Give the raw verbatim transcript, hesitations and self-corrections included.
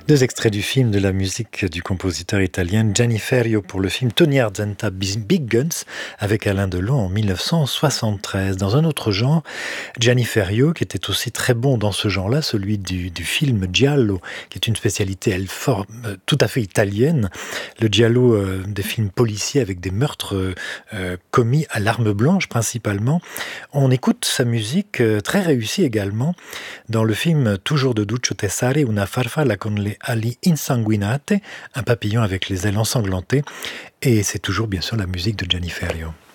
Deux extraits du film de la musique du compositeur italien Gianni Ferrio pour le film Tony Argenta Big Guns avec Alain Delon en mille neuf cent soixante-treize. Dans un autre genre, Gianni Ferrio, qui était aussi très bon dans ce genre-là, celui du, du film giallo, qui est une spécialité elle, fort, euh, tout à fait italienne. Le giallo euh, des films policiers avec des meurtres euh, euh, commis à l'arme blanche principalement. On écoute sa musique euh, très réussie également dans le film toujours de Duccio Tessari, Una farfalla con le ali insanguinate, un papillon avec les ailes ensanglantées, et c'est toujours bien sûr la musique de Gianni Ferrio.